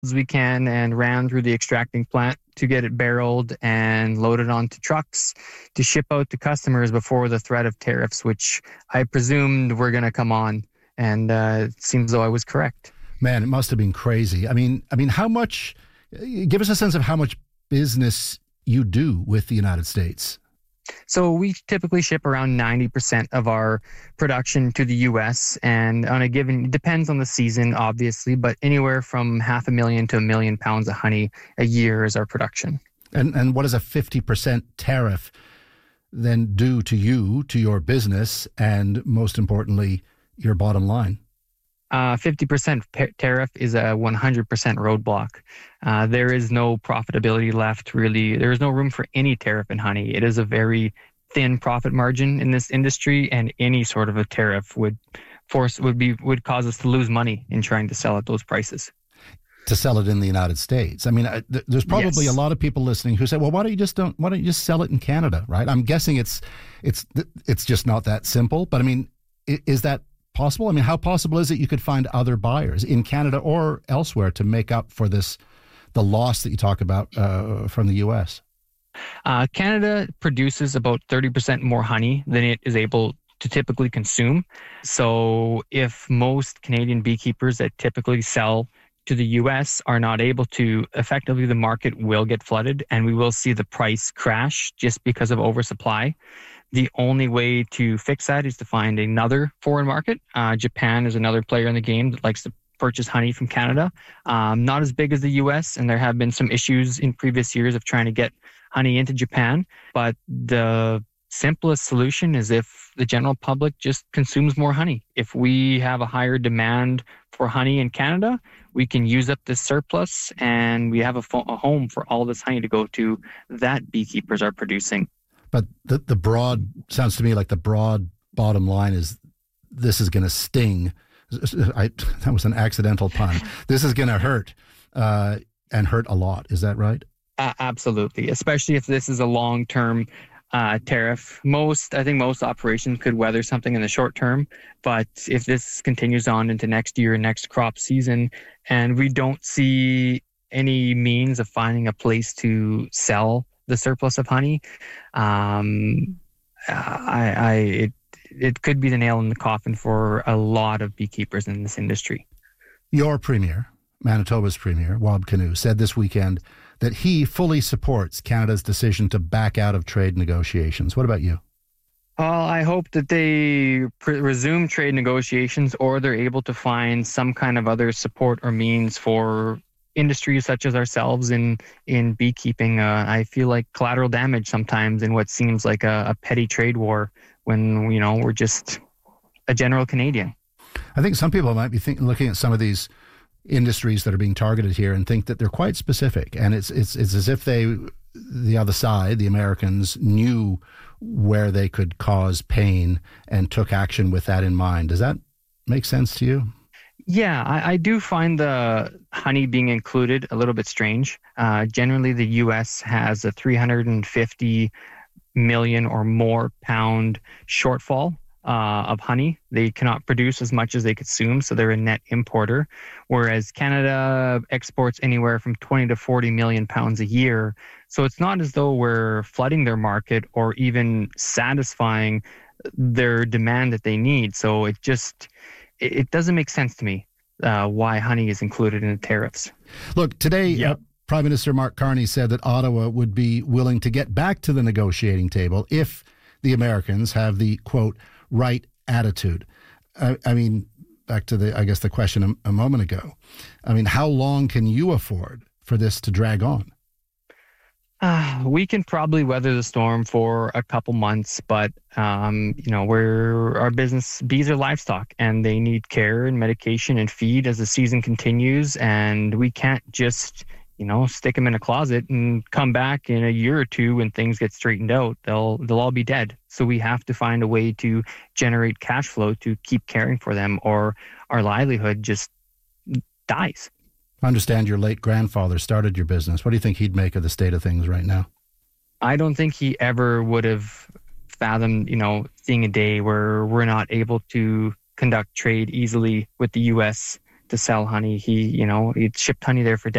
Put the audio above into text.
as we can and ran through the extracting plant to get it barreled and loaded onto trucks to ship out to customers before the threat of tariffs, which I presumed were going to come on. And it seems though I was correct. Man, it must have been crazy. I mean, how much, give us a sense of how much business you do with the United States. So we typically ship around 90% of our production to the U.S. and on a given, it depends on the season, obviously, but anywhere from 500,000 to 1 million pounds of honey a year is our production. And what does a 50% tariff then do to you, to your business, and most importantly, your bottom line? 50% tariff is a 100% roadblock. There is no profitability left, really. There is no room for any tariff in honey. It is a very thin profit margin in this industry, and any sort of a tariff would cause us to lose money in trying to sell at those prices. To sell it in the United States. I mean, there's probably a lot of people listening who say, "Well, why don't you just sell it in Canada?" Right? I'm guessing it's just not that simple. But I mean, is that possible? I mean, how possible is it you could find other buyers in Canada or elsewhere to make up for the loss that you talk about from the U.S.? Canada produces about 30% more honey than it is able to typically consume. So if most Canadian beekeepers that typically sell to the U.S. are not able to, effectively the market will get flooded and we will see the price crash just because of oversupply. The only way to fix that is to find another foreign market. Japan is another player in the game that likes to purchase honey from Canada. Not as big as the U.S., and there have been some issues in previous years of trying to get honey into Japan. But the simplest solution is if the general public just consumes more honey. If we have a higher demand for honey in Canada, we can use up this surplus and we have a home for all this honey to go to that beekeepers are producing. But the broad, sounds to me like the broad bottom line is this is going to sting. That was an accidental pun. This is going to hurt and hurt a lot. Is that right? Absolutely, especially if this is a long-term tariff. I think most operations could weather something in the short term, but if this continues on into next year, next crop season, and we don't see any means of finding a place to sell the surplus of honey, it could be the nail in the coffin for a lot of beekeepers in this industry. Your premier, Manitoba's premier, Wab Kinew, said this weekend that he fully supports Canada's decision to back out of trade negotiations. What about you? Well, I hope that they resume trade negotiations or they're able to find some kind of other support or means for industries such as ourselves in beekeeping. I feel like collateral damage sometimes in what seems like a petty trade war when, we're just a general Canadian. I think some people might be looking at some of these industries that are being targeted here and think that they're quite specific. And it's as if the other side, the Americans, knew where they could cause pain and took action with that in mind. Does that make sense to you? Yeah, I do find the honey being included a little bit strange. Generally, the U.S. has a 350 million or more pound shortfall of honey. They cannot produce as much as they consume, so they're a net importer, whereas Canada exports anywhere from 20 to 40 million pounds a year. So it's not as though we're flooding their market or even satisfying their demand that they need. So it doesn't make sense to me why honey is included in the tariffs. Look, today, Prime Minister Mark Carney said that Ottawa would be willing to get back to the negotiating table if the Americans have the, quote, right attitude. I mean, back to the question a moment ago. I mean, how long can you afford for this to drag on? We can probably weather the storm for a couple months, but our business, bees are livestock and they need care and medication and feed as the season continues. And we can't just, stick them in a closet and come back in a year or two when things get straightened out. They'll all be dead. So we have to find a way to generate cash flow to keep caring for them, or our livelihood just dies. I understand your late grandfather started your business. What do you think he'd make of the state of things right now? I don't think he ever would have fathomed, seeing a day where we're not able to conduct trade easily with the U.S. to sell honey. He shipped honey there for